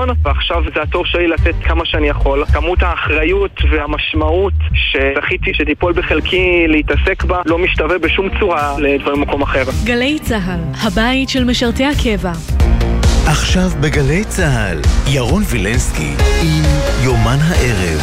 הראשון, ועכשיו זה התור שלי לתת כמה שאני יכול. כמות האחריות והמשמעות שזכיתי שתיפול בחלקי להתעסק בה לא משתווה בשום צורה לדברים במקום אחר. גלי צהל, הבית של משרתי הקבע. עכשיו בגלי צהל, ירון וילנסקי עם יומן הערב.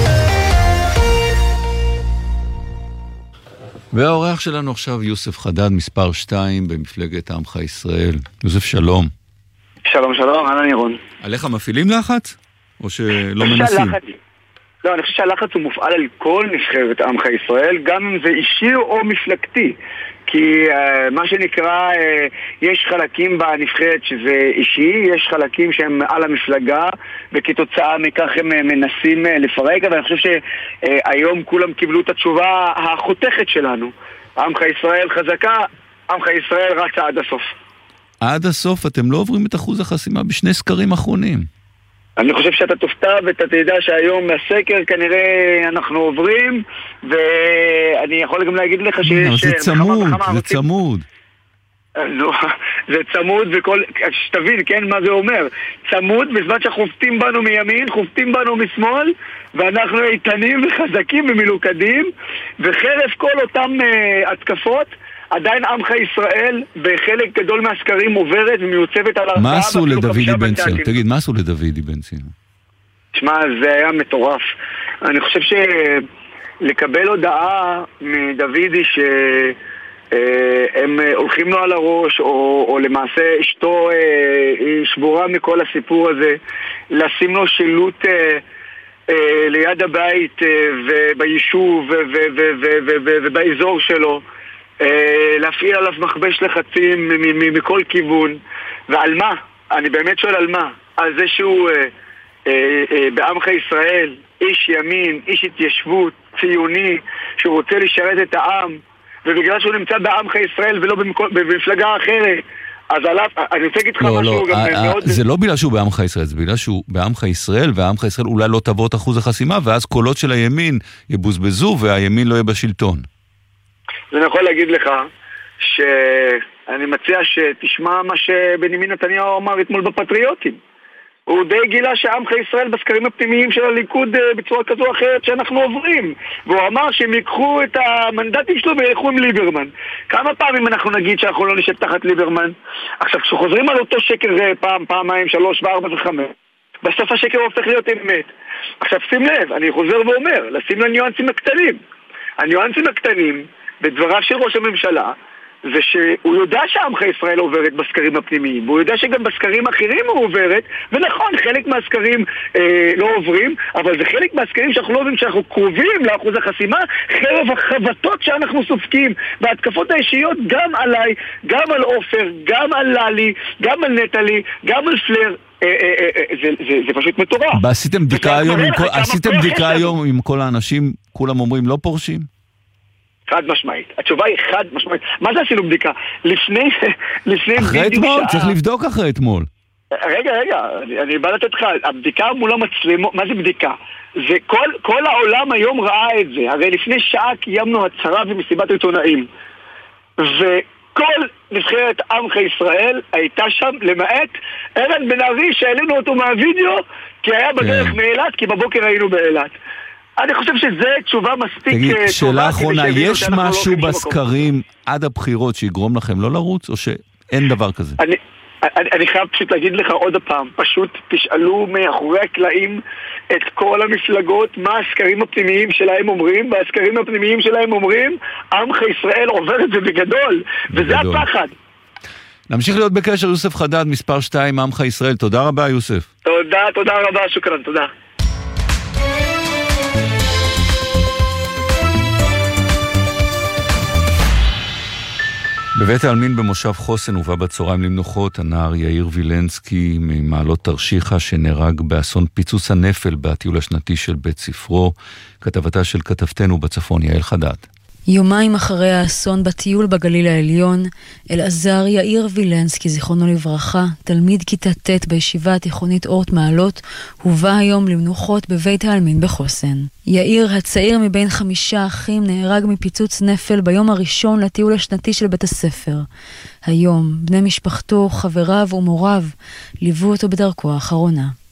והאורח שלנו עכשיו יוסף חדד, מספר 2 במפלגת עמך ישראל. יוסף, שלום. שלום, שלום, אהלן ירון. עליך מפעילים לחץ? או שלא מנסים? לא, אני חושב שהלחץ הוא מופעל על כל נבחרת עמך ישראל, גם אם זה אישי או מפלגתי. כי מה שנקרא, יש חלקים בנבחרת שזה אישי, יש חלקים שהם על המפלגה, וכתוצאה מכך הם מנסים לפרק, אבל אני חושב שהיום כולם קיבלו את התשובה החותכת שלנו. עמך ישראל חזקה, עמך ישראל רצה עד הסוף. עד הסוף אתם לא עוברים את אחוז החסימה בשני סקרים אחרונים. אני חושב שאתה תופתע ואתה תדע שהיום מהסקר כנראה אנחנו עוברים, ואני יכול גם להגיד לך שיש... זה צמוד, זה צמוד. זה צמוד, שתבין, כן, מה זה אומר. צמוד בזמן שחופטים בנו מימין, חופטים בנו משמאל, ואנחנו איתנים וחזקים ומלוכדים, וחרף כל אותם התקפות, עדיין עמך ישראל בחלק גדול מהסקרים עוברת ומיוצבת על 4. מה עשו לדוידי בן ציון? תגיד, מה עשו לדוידי בן ציון? תשמע, זה היה מטורף. אני חושב שלקבל הודעה מדוידי שהם הולכים לו על הראש, או למעשה אשתו שבורה מכל הסיפור הזה, לשים לו שילוט ליד הבית וביישוב ובאזור שלו, להפעיל עליו מכבש לחצים מכל כיוון. ועל מה? אני באמת שואל על מה? על זה שהוא בעמך ישראל, איש ימין, איש התיישבות, ציוני, שהוא רוצה לשרת את העם, ובגלל שהוא נמצא בעמך ישראל ולא במפלגה אחרת, אז עליו, אני רוצה להגיד לך משהו גם מאוד... זה לא בגלל שהוא בעמך ישראל, זה בגלל שהוא בעמך ישראל, ועמך ישראל אולי לא תבוא את אחוז החסימה, ואז קולות של הימין יבוזבזו, והימין לא יהיה בשלטון. אז אני יכול להגיד לך שאני מציע שתשמע מה שבנימין נתניהו אמר אתמול בפטריוטים. הוא די גילה שעמך ישראל בסקרים הפנימיים של הליכוד בצורה כזו או אחרת שאנחנו עוברים, והוא אמר שהם ייקחו את המנדטים שלו וילכו עם ליברמן. כמה פעמים אנחנו נגיד שאנחנו לא נשב תחת ליברמן? עכשיו, כשחוזרים על אותו שקר פעם, פעמיים, 3 ו4 ו5, בסוף השקר הופך להיות אמת. עכשיו שים לב, אני חוזר ואומר, לשים לניואנסים הקטנים. הניואנסים הקטנים בדבריו של ראש הממשלה זה שהוא יודע שעמך ישראל עוברת בסקרים הפנימיים, והוא יודע שגם בסקרים אחרים הוא עוברת, ונכון, חלק מהסקרים לא עוברים, אבל זה חלק מהסקרים שאנחנו לא עוברים, שאנחנו קרובים לאחוז החסימה, חרב החבטות שאנחנו סופקים, וההתקפות האישיות גם עליי, גם על אופר, גם על ללי, גם על נטלי, גם על פלר. זה פשוט מטורף. עשיתם בדיקה היום עם כל האנשים, כולם אומרים לא פורשים? חד משמעית. התשובה היא חד משמעית. מה זה עשינו בדיקה? לפני אחרי אתמול? צריך לבדוק אחרי אתמול. רגע, אני בא לתת לך, הבדיקה מול המצלמות, מה זה בדיקה? זה כל העולם היום ראה את זה. הרי לפני שעה קיימנו הצהרה ומסיבת עיתונאים. וכל נבחרת עמך ישראל הייתה שם, למעט ערן בן ארי שהעלינו אותו מהווידאו, כי היה בדרך מאילת, כי בבוקר היינו באילת. אני חושב שזה תשובה מספיק... תגיד, שאלה אחרונה, יש משהו בסקרים עד הבחירות שיגרום לכם לא לרוץ, או שאין דבר כזה? אני חייב פשוט להגיד לך עוד הפעם, פשוט תשאלו מאחורי הקלעים את כל המפלגות מה הסקרים הפנימיים שלהם אומרים, והסקרים הפנימיים שלהם אומרים, עמך ישראל עובר את זה בגדול, וזה הפחד. נמשיך להיות בקשר, יוסף חדד, מספר 2, עמך ישראל. תודה רבה, יוסף. תודה רבה, שוקרן, תודה. בבית העלמין במושב חוסן הובא בצהריים למנוחות הנער יאיר וילנסקי ממעלות תרשיחא שנהרג באסון פיצוץ הנפל בטיול השנתי של בית ספרו. כתבתה של כתבתנו בצפון יעל חדד. יומיים אחרי האסון בטיול בגליל העליון, אלעזר יאיר וילנסקי, זיכרונו לברכה, תלמיד כיתה ט' בישיבה התיכונית אורט מעלות, הובא היום למנוחות בבית העלמין בחוסן. יאיר, הצעיר מבין 5 אחים, נהרג מפיצוץ נפל ביום הראשון לטיול השנתי של בית הספר. היום, בני משפחתו, חבריו ומוריו, ליוו אותו בדרכו האחרונה.